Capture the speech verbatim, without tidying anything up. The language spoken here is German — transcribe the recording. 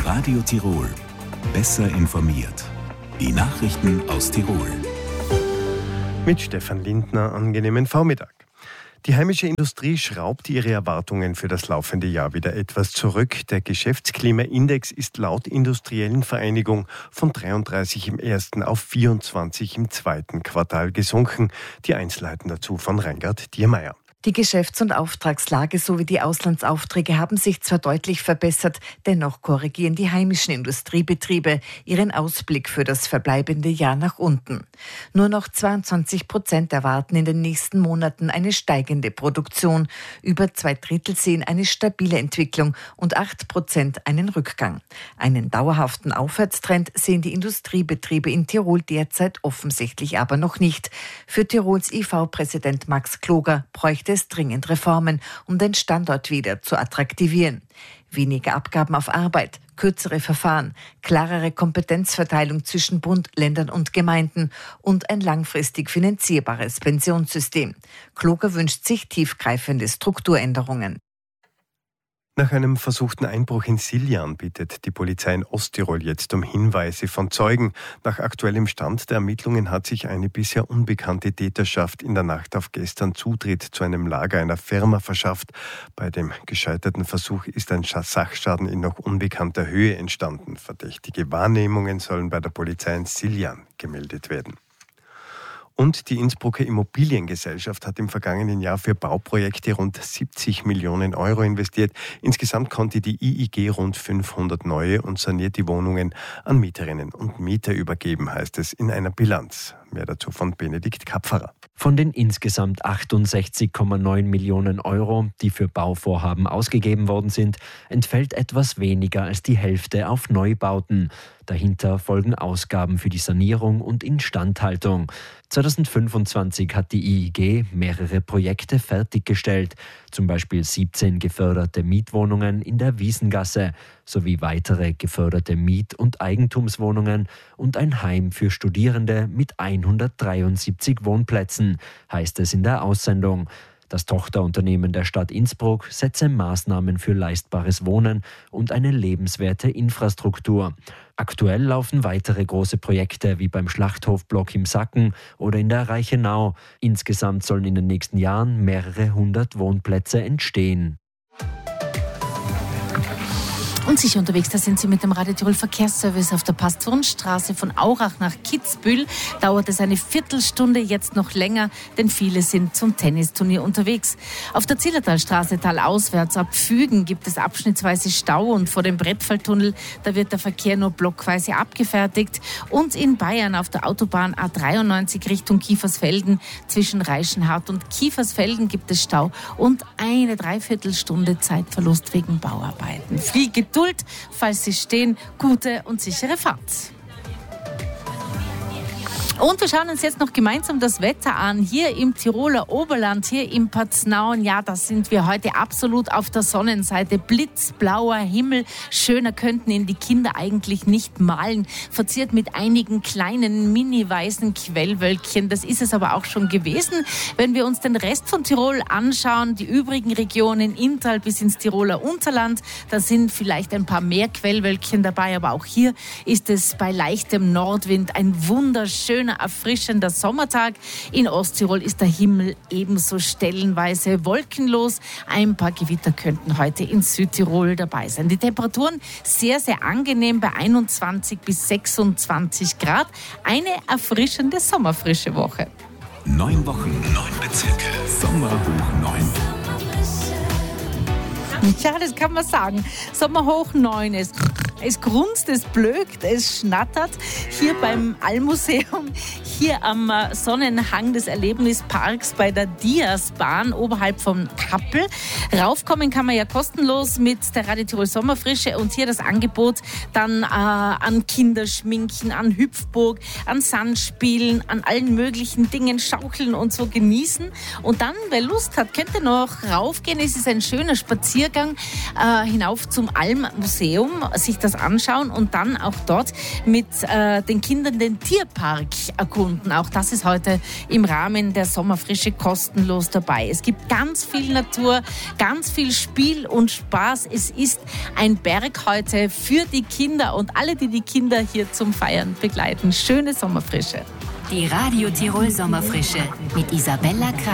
Radio Tirol. Besser informiert. Die Nachrichten aus Tirol. Mit Stefan Lindner, angenehmen Vormittag. Die heimische Industrie schraubt ihre Erwartungen für das laufende Jahr wieder etwas zurück. Der Geschäftsklimaindex ist laut Industriellen Vereinigung von dreiunddreißig im ersten auf vierundzwanzig im zweiten Quartal gesunken. Die Einzelheiten dazu von Reingard Diermeier. Die Geschäfts- und Auftragslage sowie die Auslandsaufträge haben sich zwar deutlich verbessert, dennoch korrigieren die heimischen Industriebetriebe ihren Ausblick für das verbleibende Jahr nach unten. Nur noch zweiundzwanzig Prozent erwarten in den nächsten Monaten eine steigende Produktion. Über zwei Drittel sehen eine stabile Entwicklung und acht Prozent einen Rückgang. Einen dauerhaften Aufwärtstrend sehen die Industriebetriebe in Tirol derzeit offensichtlich aber noch nicht. Für Tirols I V-Präsident Max Kloger bräuchte es dringend Reformen, um den Standort wieder zu attraktivieren. Weniger Abgaben auf Arbeit, kürzere Verfahren, klarere Kompetenzverteilung zwischen Bund, Ländern und Gemeinden und ein langfristig finanzierbares Pensionssystem. Kloger wünscht sich tiefgreifende Strukturänderungen. Nach einem versuchten Einbruch in Siljan bittet die Polizei in Osttirol jetzt um Hinweise von Zeugen. Nach aktuellem Stand der Ermittlungen hat sich eine bisher unbekannte Täterschaft in der Nacht auf gestern Zutritt zu einem Lager einer Firma verschafft. Bei dem gescheiterten Versuch ist ein Sachschaden in noch unbekannter Höhe entstanden. Verdächtige Wahrnehmungen sollen bei der Polizei in Siljan gemeldet werden. Und die Innsbrucker Immobiliengesellschaft hat im vergangenen Jahr für Bauprojekte rund siebzig Millionen Euro investiert. Insgesamt konnte die I I G rund fünfhundert neue und sanierte Wohnungen an Mieterinnen und Mieter übergeben, heißt es in einer Bilanz. Mehr dazu von Benedikt Kapferer. Von den insgesamt achtundsechzig Komma neun Millionen Euro, die für Bauvorhaben ausgegeben worden sind, entfällt etwas weniger als die Hälfte auf Neubauten. Dahinter folgen Ausgaben für die Sanierung und Instandhaltung. zweitausendfünfundzwanzig hat die I I G mehrere Projekte fertiggestellt, zum Beispiel siebzehn geförderte Mietwohnungen in der Wiesengasse sowie weitere geförderte Miet- und Eigentumswohnungen und ein Heim für Studierende mit hundertdreiundsiebzig Wohnplätzen, heißt es in der Aussendung. Das Tochterunternehmen der Stadt Innsbruck setze Maßnahmen für leistbares Wohnen und eine lebenswerte Infrastruktur. Aktuell laufen weitere große Projekte wie beim Schlachthofblock im Sacken oder in der Reichenau. Insgesamt sollen in den nächsten Jahren mehrere hundert Wohnplätze entstehen. Und sicher unterwegs, da sind Sie mit dem Radio Tirol Verkehrsservice auf der Passionstraße von Aurach nach Kitzbühel. Dauert es eine Viertelstunde, jetzt noch länger, denn viele sind zum Tennisturnier unterwegs. Auf der Zillertalstraße talauswärts ab Fügen gibt es abschnittsweise Stau und vor dem Brettfalltunnel, da wird der Verkehr nur blockweise abgefertigt. Und in Bayern auf der Autobahn A dreiundneunzig Richtung Kiefersfelden zwischen Reichenhart und Kiefersfelden gibt es Stau und eine Dreiviertelstunde Zeitverlust wegen Bauarbeiten. Viel Geduld, falls Sie stehen, gute und sichere Fahrt. Und wir schauen uns jetzt noch gemeinsam das Wetter an. Hier im Tiroler Oberland, hier im Paznaun, ja, da sind wir heute absolut auf der Sonnenseite. Blitzblauer Himmel, schöner könnten ihn die Kinder eigentlich nicht malen. Verziert mit einigen kleinen, mini-weißen Quellwölkchen. Das ist es aber auch schon gewesen. Wenn wir uns den Rest von Tirol anschauen, die übrigen Regionen, Inntal bis ins Tiroler Unterland, da sind vielleicht ein paar mehr Quellwölkchen dabei, aber auch hier ist es bei leichtem Nordwind ein wunderschöner, erfrischender Sommertag. In Osttirol ist der Himmel ebenso stellenweise wolkenlos. Ein paar Gewitter könnten heute in Südtirol dabei sein. Die Temperaturen sehr, sehr angenehm bei einundzwanzig bis sechsundzwanzig Grad. Eine erfrischende, sommerfrische Woche. Neun Wochen, neun Bezirke. Sommer hoch neun. Ja, das kann man sagen. Sommer hoch neun ist. Es grunzt, es blökt, es schnattert. Hier beim Allmuseum, hier am Sonnenhang des Erlebnisparks bei der Diasbahn oberhalb von Kappel. Raufkommen kann man ja kostenlos mit der Radio Tirol Sommerfrische und hier das Angebot dann äh, an Kinderschminken, an Hüpfburg, an Sandspielen, an allen möglichen Dingen, Schaukeln und so genießen. Und dann, wer Lust hat, könnte noch raufgehen. Es ist ein schöner Spaziergang äh, hinauf zum Almmuseum, sich das das anschauen und dann auch dort mit äh, den Kindern den Tierpark erkunden. Auch das ist heute im Rahmen der Sommerfrische kostenlos dabei. Es gibt ganz viel Natur, ganz viel Spiel und Spaß. Es ist ein Berg heute für die Kinder und alle, die die Kinder hier zum Feiern begleiten. Schöne Sommerfrische. Die Radio Tirol Sommerfrische mit Isabella Kramer.